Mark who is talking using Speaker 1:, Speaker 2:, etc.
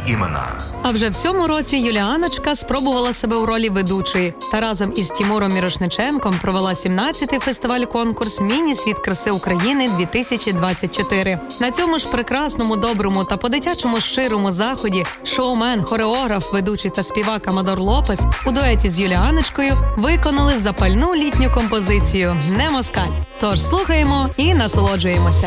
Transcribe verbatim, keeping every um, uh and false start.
Speaker 1: імена.
Speaker 2: А вже в цьому році Юліаночка спробувала себе у ролі ведучої та разом із Тімуром Мірошниченком провела сімнадцятий фестиваль-конкурс «Міні-світ краси України-дві тисячі двадцять чотири». На цьому ж прекрасному, доброму та по-дитячому щирому заході шоумен, хореограф, ведучий та співак Амадор Лопес у дуеті з Юліаночкою виконали запальну літню композицію «Не москаль». Тож слухаємо і насолоджуємося.